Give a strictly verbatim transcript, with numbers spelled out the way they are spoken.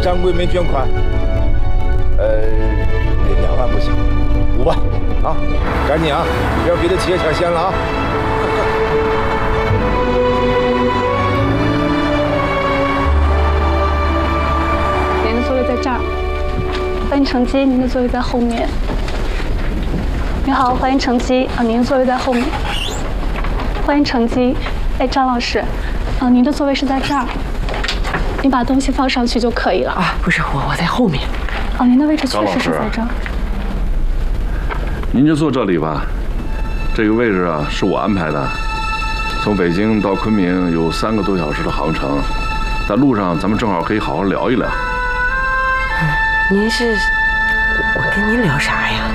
向贵民捐款。呃，两万不行，五万啊！赶紧啊，不要别的企业抢先了啊！ 您的座位在这儿，欢迎乘机，您的座位在后面。你好，欢迎乘机啊，您的座位在后面。欢迎乘机，哎，张老师，啊，您的座位是在这儿，你把东西放上去就可以了。 啊，不是我，我在后面。 哦，您的位置确实是在这儿。 您就坐这里吧，这个位置啊是我安排的。从北京到昆明有三个多小时的航程，在路上咱们正好可以好好聊一聊。 您是，我跟您聊啥呀？